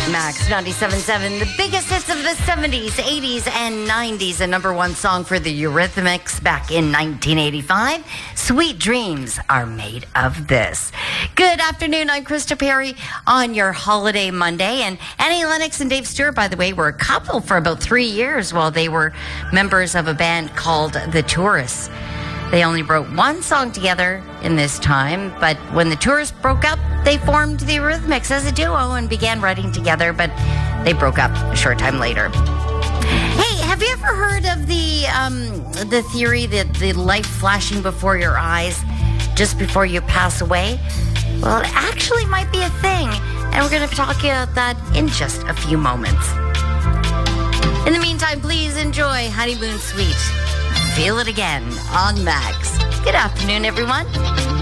Max 97.7, the biggest hits of the 70s, 80s, and 90s. A number one song for the Eurythmics back in 1985. Sweet Dreams Are Made of This. Good afternoon. I'm Krista Perry on your holiday Monday. And Annie Lennox and Dave Stewart, by the way, were a couple for about 3 years while they were members of a band called The Tourists. They only wrote one song together in this time, but when the Tourists broke up, they formed the Eurythmics as a duo and began writing together, but they broke up a short time later. Hey, have you ever heard of the theory that the life flashing before your eyes just before you pass away? Well, it actually might be a thing, and we're going to talk about that in just a few moments. In the meantime, please enjoy Honeymoon Suite. Feel it again on Max. Good afternoon, everyone.